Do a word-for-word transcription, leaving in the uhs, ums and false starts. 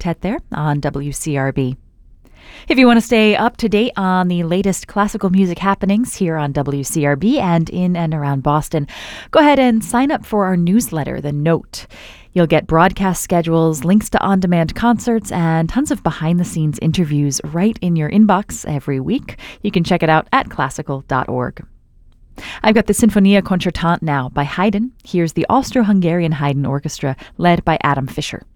Quartet there on W C R B. If you want to stay up to date on the latest classical music happenings here on W C R B and in and around Boston, go ahead and sign up for our newsletter, The Note. You'll get broadcast schedules, links to on-demand concerts, and tons of behind-the-scenes interviews right in your inbox every week. You can check it out at classical dot org. I've got the Sinfonia Concertante now by Haydn. Here's the Austro-Hungarian Haydn Orchestra, led by Adam Fischer.